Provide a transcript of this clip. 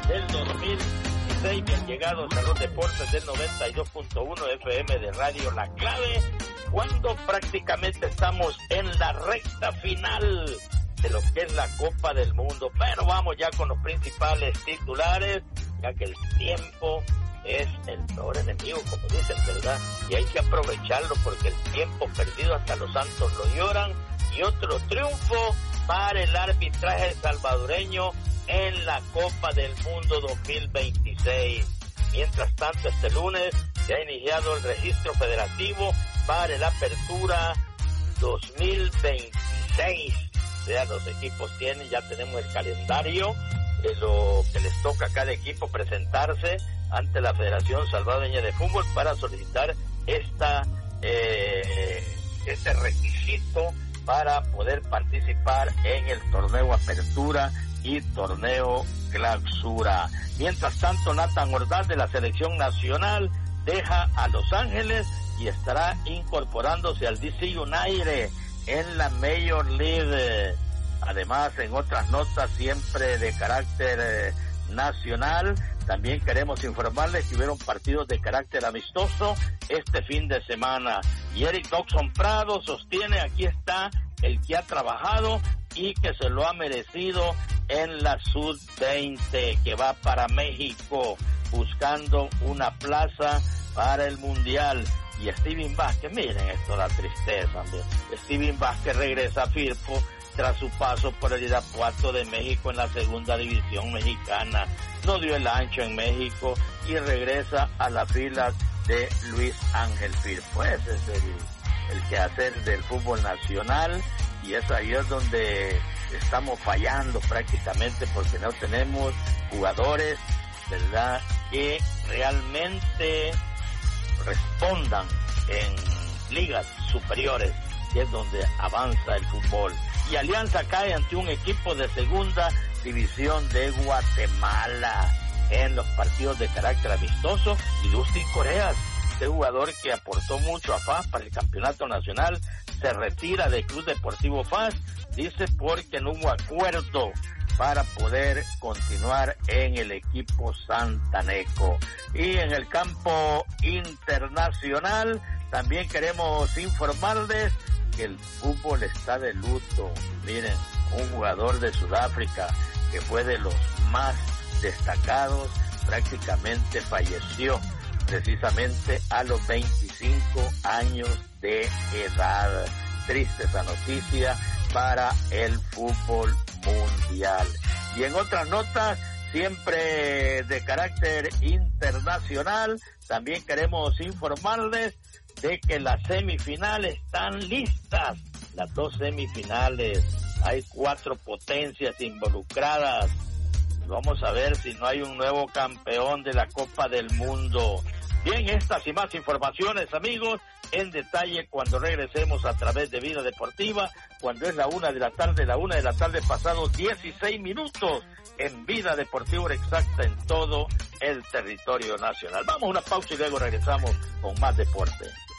del 2016. Bien llegados a los deportes del 92.1 FM de Radio La Clave, cuando prácticamente estamos en la recta final de lo que es la Copa del Mundo. Pero vamos ya con los principales titulares, ya que el tiempo es el peor enemigo, como dicen, ¿verdad? Y hay que aprovecharlo, porque el tiempo perdido hasta los santos lo lloran. Y otro triunfo para el arbitraje salvadoreño en la Copa del Mundo 2026. Mientras tanto, este lunes se ha iniciado el registro federativo para la apertura 2026. O sea, los equipos ya tenemos el calendario de lo que les toca a cada equipo presentarse ante la Federación Salvadoreña de Fútbol para solicitar este requisito para poder participar en el torneo Apertura y torneo Clausura. Mientras tanto, Nathan Ordaz de la selección nacional deja a Los Ángeles y estará incorporándose al DC United en la Major League. Además, en otras notas siempre de carácter nacional, también queremos informarles que hubieron partidos de carácter amistoso este fin de semana. Y Eric Dodson Prado sostiene, aquí está el que ha trabajado y que se lo ha merecido en la Sub-20, que va para México buscando una plaza para el Mundial. Y Steven Vázquez, miren esto, la tristeza también. Steven Vázquez regresa a Firpo tras su paso por el Irapuato de México en la segunda división mexicana. No dio el ancho en México y regresa a la fila de Luis Ángel Firpo. Ese es el quehacer del fútbol nacional, y es ahí es donde estamos fallando prácticamente, porque no tenemos jugadores, ¿verdad?, que realmente respondan en ligas superiores, que es donde avanza el fútbol. Y Alianza cae ante un equipo de segunda división de Guatemala en los partidos de carácter amistoso. Y Dustin Coreas, este jugador que aportó mucho a FAS para el campeonato nacional, se retira del Club Deportivo FAS, dice, porque no hubo acuerdo para poder continuar en el equipo santaneco. Y en el campo internacional también queremos informarles que el fútbol está de luto. Miren, un jugador de Sudáfrica que fue de los más destacados prácticamente falleció precisamente a los 25 años de edad. Triste esa noticia para el fútbol mundial. Y en otras notas, siempre de carácter internacional, también queremos informarles de que las semifinales están listas. Las dos semifinales, hay 4 potencias involucradas. Vamos a ver si no hay un nuevo campeón de la Copa del Mundo. Bien, estas y más informaciones, amigos, en detalle cuando regresemos a través de Vida Deportiva, cuando es la 1 de la tarde, pasados 16 minutos, en Vida Deportiva exacta en todo el territorio nacional. Vamos a una pausa y luego regresamos con más deporte.